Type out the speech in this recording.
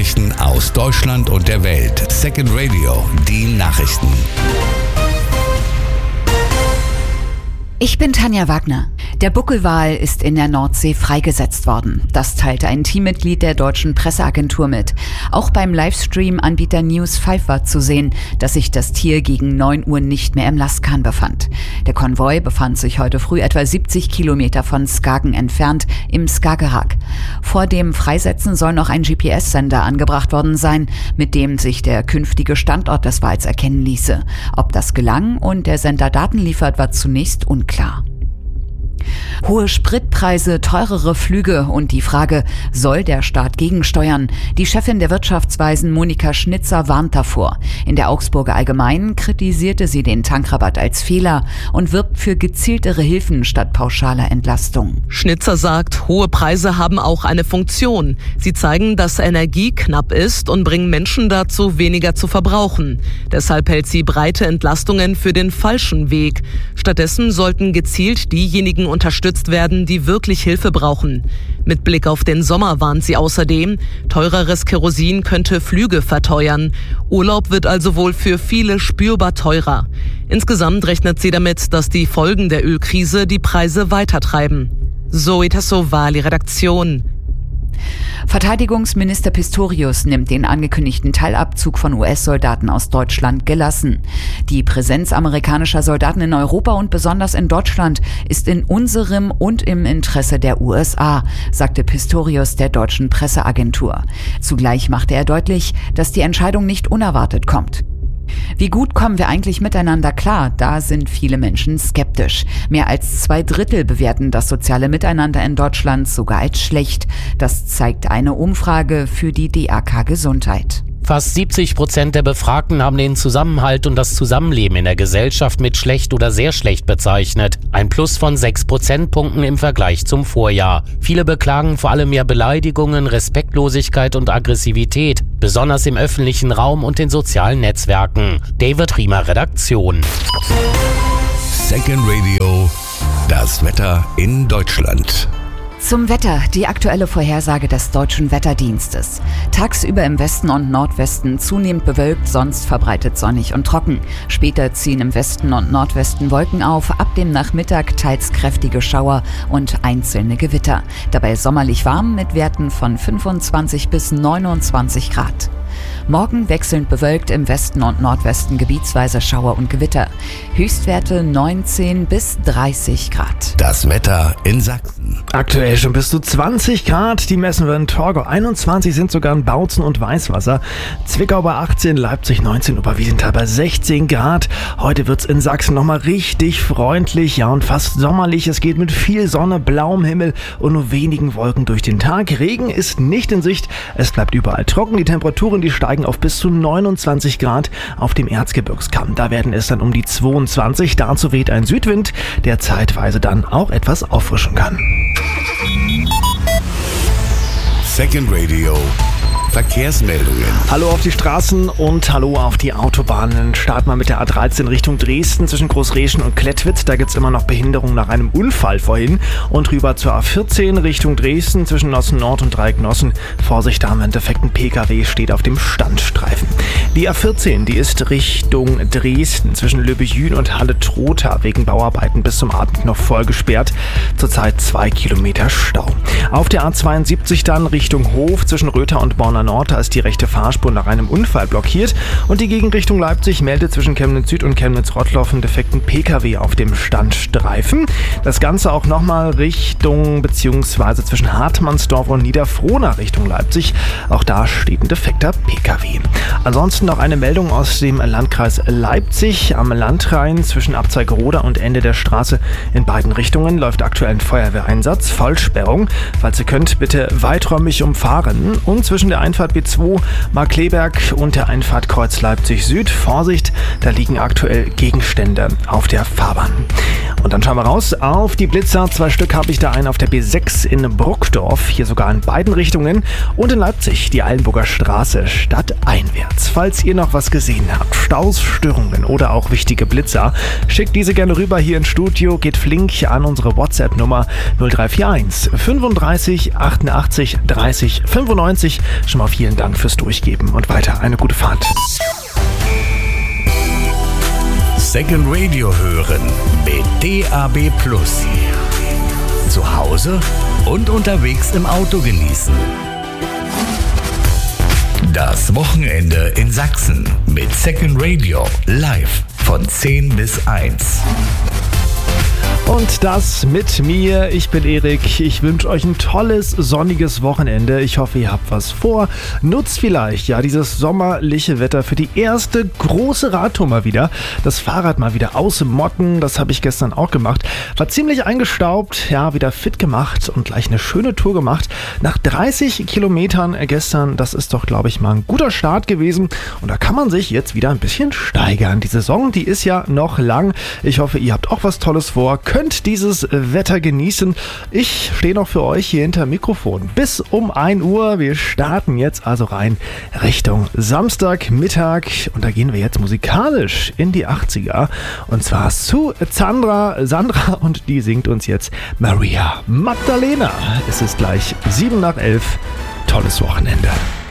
Nachrichten aus Deutschland und der Welt. Second Radio, die Nachrichten. Ich bin Tanja Wagner. Der Buckelwal ist in der Nordsee freigesetzt worden. Das teilte ein Teammitglied der deutschen Presseagentur mit. Auch beim Livestream-Anbieter News 5 war zu sehen, dass sich das Tier gegen 9 Uhr nicht mehr im Laskan befand. Der Konvoi befand sich heute früh etwa 70 Kilometer von Skagen entfernt im Skagerrak. Vor dem Freisetzen soll noch ein GPS-Sender angebracht worden sein, mit dem sich der künftige Standort des Wals erkennen ließe. Ob das gelang und der Sender Daten liefert, war zunächst unklar. Hohe Spritpreise, teurere Flüge und die Frage, soll der Staat gegensteuern? Die Chefin der Wirtschaftsweisen Monika Schnitzer warnt davor. In der Augsburger Allgemeinen kritisierte sie den Tankrabatt als Fehler und wirbt für gezieltere Hilfen statt pauschaler Entlastung. Schnitzer sagt, hohe Preise haben auch eine Funktion. Sie zeigen, dass Energie knapp ist und bringen Menschen dazu, weniger zu verbrauchen. Deshalb hält sie breite Entlastungen für den falschen Weg. Stattdessen sollten gezielt diejenigen unterstützt werden, die wirklich Hilfe brauchen. Mit Blick auf den Sommer warnt sie außerdem, teureres Kerosin könnte Flüge verteuern. Urlaub wird also wohl für viele spürbar teurer. Insgesamt rechnet sie damit, dass die Folgen der Ölkrise die Preise weitertreiben. Zoe Tassovali, Redaktion. Verteidigungsminister Pistorius nimmt den angekündigten Teilabzug von US-Soldaten aus Deutschland gelassen. Die Präsenz amerikanischer Soldaten in Europa und besonders in Deutschland ist in unserem und im Interesse der USA, sagte Pistorius der deutschen Presseagentur. Zugleich machte er deutlich, dass die Entscheidung nicht unerwartet kommt. Wie gut kommen wir eigentlich miteinander klar? Da sind viele Menschen skeptisch. Mehr als 2/3 bewerten das soziale Miteinander in Deutschland sogar als schlecht. Das zeigt eine Umfrage für die DAK Gesundheit. Fast 70% der Befragten haben den Zusammenhalt und das Zusammenleben in der Gesellschaft mit schlecht oder sehr schlecht bezeichnet. Ein Plus von 6 Prozentpunkten im Vergleich zum Vorjahr. Viele beklagen vor allem mehr Beleidigungen, Respektlosigkeit und Aggressivität, besonders im öffentlichen Raum und den sozialen Netzwerken. David Riemer, Redaktion. Second Radio, das Wetter in Deutschland. Zum Wetter, die aktuelle Vorhersage des Deutschen Wetterdienstes. Tagsüber im Westen und Nordwesten zunehmend bewölkt, sonst verbreitet sonnig und trocken. Später ziehen im Westen und Nordwesten Wolken auf, ab dem Nachmittag teils kräftige Schauer und einzelne Gewitter. Dabei sommerlich warm mit Werten von 25 bis 29 Grad. Morgen wechselnd bewölkt, im Westen und Nordwesten gebietsweise Schauer und Gewitter. Höchstwerte 19 bis 30 Grad. Das Wetter in Sachsen. Aktuell schon bis zu 20 Grad. Die messen wir in Torgau. 21 sind sogar in Bautzen und Weißwasser. Zwickau bei 18, Leipzig 19, Oberwiesenthal bei 16 Grad. Heute wird's in Sachsen nochmal richtig freundlich, ja, und fast sommerlich. Es geht mit viel Sonne, blauem Himmel und nur wenigen Wolken durch den Tag. Regen ist nicht in Sicht. Es bleibt überall trocken. Die Temperaturen, die steigen auf bis zu 29 Grad auf dem Erzgebirgskamm. Da werden es dann um die 22. Dazu weht ein Südwind, der zeitweise dann auch etwas auffrischen kann. Second Radio. Verkehrsmeldungen. Hallo auf die Straßen und hallo auf die Autobahnen. Starten wir mit der A13 Richtung Dresden zwischen Großreschen und Klettwitz. Da gibt es immer noch Behinderung nach einem Unfall vorhin. Und rüber zur A14 Richtung Dresden zwischen Nossen Nord und Dreieck Nossen. Vorsicht, da haben wir einen defekten PKW, steht auf dem Standstreifen. Die A14, die ist Richtung Dresden zwischen Löbejün und Halle-Trotha wegen Bauarbeiten bis zum Abend noch voll gesperrt. Zurzeit 2 Kilometer Stau. Auf der A72 dann Richtung Hof zwischen Rötha und Borna Nord, da ist die rechte Fahrspur nach einem Unfall blockiert und die Gegenrichtung Leipzig meldet zwischen Chemnitz Süd und Chemnitz Rottloff einen defekten PKW auf dem Standstreifen. Das Ganze auch nochmal Richtung bzw. zwischen Hartmannsdorf und Niederfrohna Richtung Leipzig. Auch da steht ein defekter PKW. Ansonsten noch eine Meldung aus dem Landkreis Leipzig. Am Landrhein zwischen Abzweigroda und Ende der Straße in beiden Richtungen läuft aktuell ein Feuerwehreinsatz. Vollsperrung. Falls ihr könnt, bitte weiträumig umfahren. Und zwischen der Einfahrt B2 Markkleeberg und der Einfahrt Kreuz Leipzig Süd. Vorsicht, da liegen aktuell Gegenstände auf der Fahrbahn. Und dann schauen wir raus auf die Blitzer. 2 Stück habe ich da, einen auf der B6 in Bruckdorf, hier sogar in beiden Richtungen. Und in Leipzig die Eilenburger Straße stadteinwärts. Falls Falls ihr noch was gesehen habt, Staus, Störungen oder auch wichtige Blitzer, schickt diese gerne rüber hier ins Studio, geht flink an unsere WhatsApp-Nummer 0341 35 88 30 95. Schon mal vielen Dank fürs Durchgeben und weiter eine gute Fahrt. Second Radio hören mit DAB+. Zu Hause und unterwegs im Auto genießen. Das Wochenende in Sachsen mit Second Radio live von 10 bis 1. Und das mit mir. Ich bin Erik. Ich wünsche euch ein tolles, sonniges Wochenende. Ich hoffe, ihr habt was vor. Nutzt vielleicht dieses sommerliche Wetter für die erste große Radtour mal wieder. Das Fahrrad mal wieder ausmotten. Das habe ich gestern auch gemacht. War ziemlich eingestaubt. Wieder fit gemacht und gleich eine schöne Tour gemacht. Nach 30 Kilometern gestern. Das ist doch, glaube ich, mal ein guter Start gewesen. Und da kann man sich jetzt wieder ein bisschen steigern. Die Saison, die ist ja noch lang. Ich hoffe, ihr habt auch was Tolles vor. Könnt dieses Wetter genießen. Ich stehe noch für euch hier hinter Mikrofon. Bis um 1 Uhr. Wir starten jetzt also rein Richtung Samstagmittag. Und da gehen wir jetzt musikalisch in die 80er. Und zwar zu Sandra und die singt uns jetzt Maria Magdalena. Es ist gleich 7 nach 11. Tolles Wochenende.